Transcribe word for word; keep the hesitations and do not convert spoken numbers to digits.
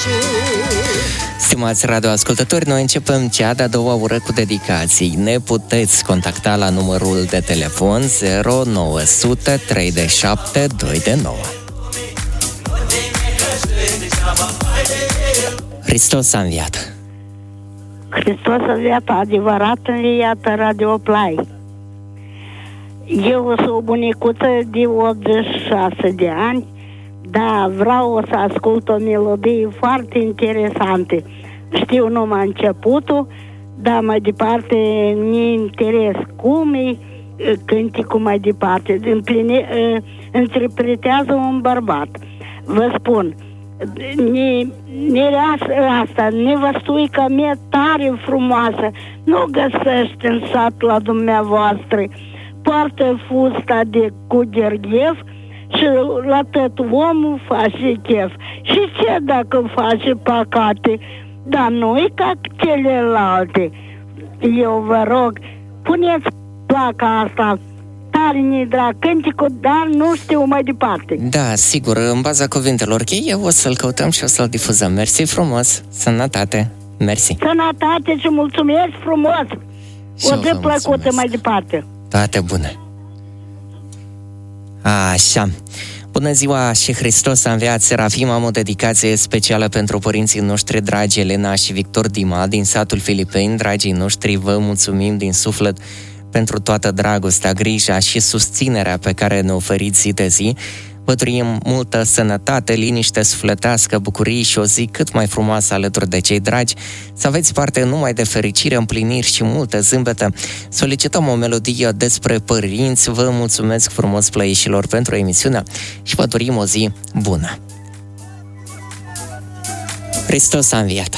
Stimați radioascultători, noi începem cea de-a doua oră cu dedicații. Ne puteți contacta la numărul de telefon zero nouă zero zero trei șapte doi nouă. Hristos a înviat! Hristos a înviat, adevărat înviat, Radio Play. Eu sunt o bunicuță de optzeci și șase de ani, dar vreau să ascult o melodie foarte interesantă. Știu numai începutul, dar mai departe mi interes cum e cânticul mai departe. Împline, interpretează un bărbat. Vă spun, mireasa asta, nevăstuica mea tare frumoasă, nu găsește în sat la dumneavoastră. Poartă fusta de cu gherghef și la tot omul face chef. Și ce dacă face păcate? Dar nu e ca celelalte. Eu vă rog, puneți placa asta, tare ne drag cânticul, dar nu știu mai departe. Da, sigur, în baza cuvintelor cheie o să-l căutăm și o să-l difuzăm. Mersi frumos, sănătate, mersi. Sănătate și mulțumesc frumos. Și o zi plăcută mai departe. Toate bune. Așa. Bună ziua și Hristos a înviat, Serafim. Am o dedicație specială pentru părinții noștri dragi, Elena și Victor Dima, din satul Filipeni. Dragii noștri, vă mulțumim din suflet pentru toată dragostea, grija și susținerea pe care ne oferiți zi de zi. Vă dorim multă sănătate, liniște sufletească, bucurii și o zi cât mai frumoasă alături de cei dragi. Să aveți parte numai de fericire, împliniri și multe zâmbete. Solicităm o melodie despre părinți. Vă mulțumesc frumos, plăieșilor, pentru emisiunea și vă dorim o zi bună. Hristos a înviat!